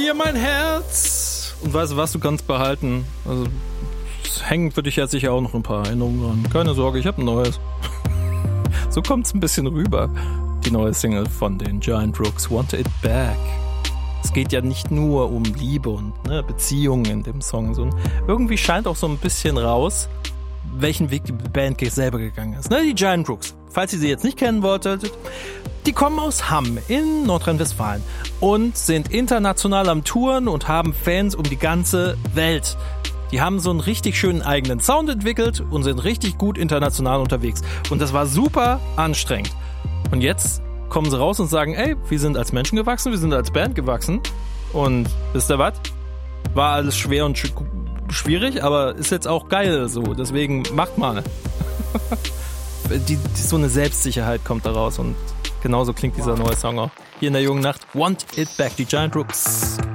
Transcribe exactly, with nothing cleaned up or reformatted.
hier mein Herz. Und weißt du was, du kannst behalten. Also, es hängen für dich jetzt sicher auch noch ein paar Erinnerungen dran. Keine Sorge, ich habe ein neues. So kommt's ein bisschen rüber. Die neue Single von den Giant Rooks, Want It Back. Es geht ja nicht nur um Liebe und ne, Beziehungen in dem Song, sondern irgendwie scheint auch so ein bisschen raus, welchen Weg die Band selber gegangen ist. Ne, die Giant Rooks, falls ihr sie jetzt nicht kennen wolltet, die kommen aus Hamm in Nordrhein-Westfalen und sind international am Touren und haben Fans um die ganze Welt. Die haben so einen richtig schönen eigenen Sound entwickelt und sind richtig gut international unterwegs. Und das war super anstrengend. Und jetzt kommen sie raus und sagen, ey, wir sind als Menschen gewachsen, wir sind als Band gewachsen. Und wisst ihr was? War alles schwer und sch- schwierig, aber ist jetzt auch geil so. Deswegen macht mal. die, die, so eine Selbstsicherheit kommt da raus und genauso klingt dieser neue Song auch. Hier in der jungen Nacht, Want It Back, die Giant Rooks.